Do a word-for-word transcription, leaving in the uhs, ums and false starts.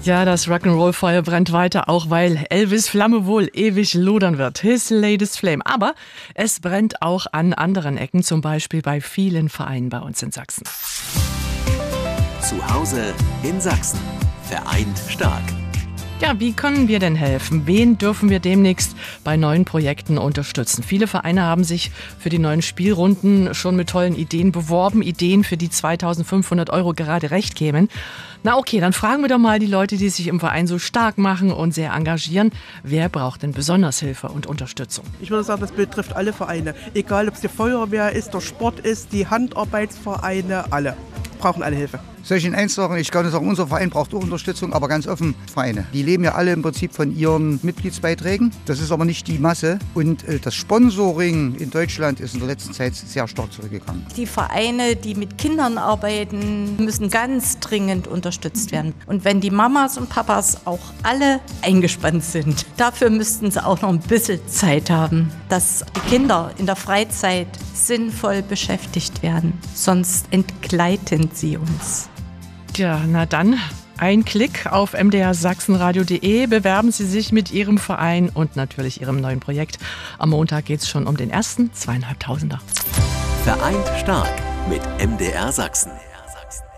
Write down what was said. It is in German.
Ja, das Rock'n'Roll-Feuer brennt weiter, auch weil Elvis' Flamme wohl ewig lodern wird. His latest flame. Aber es brennt auch an anderen Ecken, zum Beispiel bei vielen Vereinen bei uns in Sachsen. Zu Hause in Sachsen. Vereint stark. Ja, wie können wir denn helfen? Wen dürfen wir demnächst bei neuen Projekten unterstützen? Viele Vereine haben sich für die neuen Spielrunden schon mit tollen Ideen beworben. Ideen, für die zweitausendfünfhundert Euro gerade recht kämen. Na okay, dann fragen wir doch mal die Leute, die sich im Verein so stark machen und sehr engagieren. Wer braucht denn besonders Hilfe und Unterstützung? Ich würde sagen, das betrifft alle Vereine. Egal, ob es die Feuerwehr ist, der Sport ist, die Handarbeitsvereine, alle brauchen alle Hilfe. Soll ich Ihnen eins sagen? Ich kann sagen, unser Verein braucht auch Unterstützung, aber ganz offen Vereine. Die leben ja alle im Prinzip von ihren Mitgliedsbeiträgen. Das ist aber nicht die Masse. Und äh, das Sponsoring in Deutschland ist in der letzten Zeit sehr stark zurückgegangen. Die Vereine, die mit Kindern arbeiten, müssen ganz dringend unterstützt werden. Und wenn die Mamas und Papas auch alle eingespannt sind, dafür müssten sie auch noch ein bisschen Zeit haben, dass die Kinder in der Freizeit sinnvoll beschäftigt werden. Sonst entgleiten sie uns. Ja, na dann, ein Klick auf m d r sachsenradio punkt de, bewerben Sie sich mit Ihrem Verein und natürlich Ihrem neuen Projekt. Am Montag geht es schon um den ersten zweieinhalbtausender. Vereint stark mit M D R Sachsen.